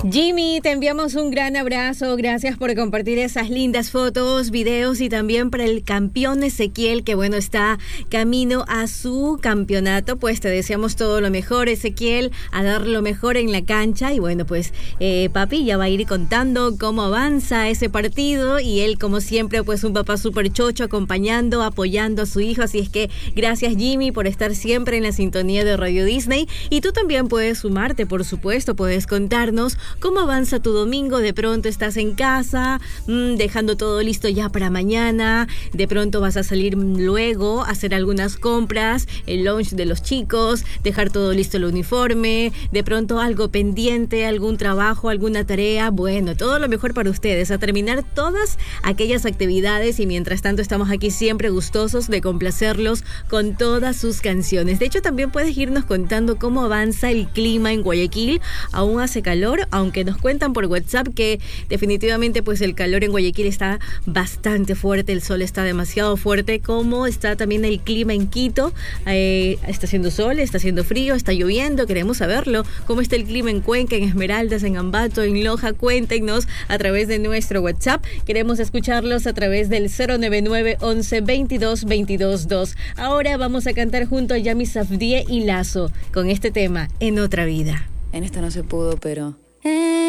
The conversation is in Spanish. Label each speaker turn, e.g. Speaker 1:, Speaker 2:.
Speaker 1: Jimmy, te enviamos un gran abrazo, gracias por compartir esas lindas fotos, videos y también para el campeón Ezequiel, que bueno, está camino a su campeonato. Pues te deseamos todo lo mejor, Ezequiel, a dar lo mejor en la cancha. Y bueno, pues papi ya va a ir contando cómo avanza ese partido, y él como siempre pues un papá súper chocho, acompañando, apoyando a su hijo. Así es que gracias, Jimmy, por estar siempre en la sintonía de Radio Disney. Y tú también puedes sumarte, por supuesto, puedes contarnos cómo avanza tu domingo. De pronto estás en casa, dejando todo listo ya para mañana. De pronto vas a salir luego a hacer algunas compras, el lunch de los chicos, dejar todo listo, el uniforme. De pronto algo pendiente, algún trabajo, alguna tarea. Bueno, todo lo mejor para ustedes, a terminar todas aquellas actividades. Y mientras tanto estamos aquí siempre gustosos de complacerlos con todas sus canciones. De hecho, también puedes irnos contando cómo avanza el clima en Guayaquil. Aún hace calor, aunque nos cuentan por WhatsApp que definitivamente pues el calor en Guayaquil está bastante fuerte, el sol está demasiado fuerte. ¿Cómo está también el clima en Quito? ¿Está haciendo sol? ¿Está haciendo frío? ¿Está lloviendo? Queremos saberlo. ¿Cómo está el clima en Cuenca, en Esmeraldas, en Ambato, en Loja? Cuéntenos a través de nuestro WhatsApp. Queremos escucharlos a través del 099 11 22 22 2. Ahora vamos a cantar junto a Yami Safdie y Lazo con este tema, En Otra Vida.
Speaker 2: En esta no se pudo, pero...